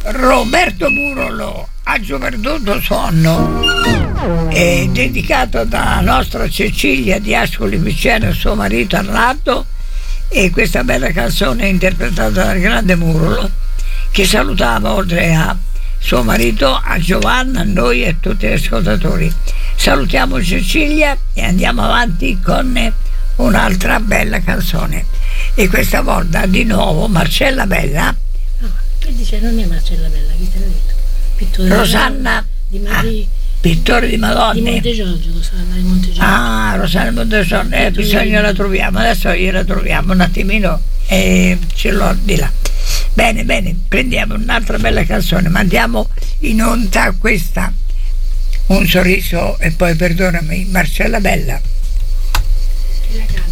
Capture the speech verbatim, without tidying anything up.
Roberto Murolo, Aggio perduto sonno, è dedicato da nostra Cecilia di Ascoli Piceno e suo marito Arnaldo, e questa bella canzone è interpretata dal grande Murolo, che salutava oltre a suo marito a Giovanna, a noi e a tutti gli ascoltatori. Salutiamo Cecilia e andiamo avanti con un'altra bella canzone, e questa volta di nuovo Marcella Bella. Che dice? Non è Marcella Bella, chi te l'ha detto? Pittore Rosanna di Maria, ah, Pittore di Madonne di Monte Giorgio, Rosanna di Monte Giorgio. Ah, Rosanna di Monte Giorgio, eh, bisogna la troviamo, adesso gliela troviamo un attimino e ce l'ho di là. Bene, bene, prendiamo un'altra bella canzone, mandiamo in onda questa, Un sorriso e poi perdonami, Marcella Bella. Chi la canta?